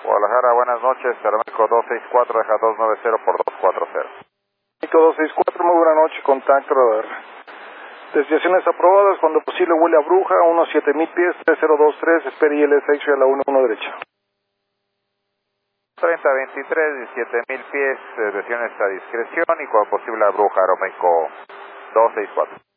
Guadalajara, buenas noches, Aeroméxico 264, deja 290 por 240. México 264, muy buena noche, contacto radar. Desviaciones aprobadas, cuando posible huele a bruja, 17000 pies, 3023, espere ILS a la 11 derecha. 3023, 17.000 pies, desviaciones a discreción y cuando posible a bruja, Aeroméxico 264.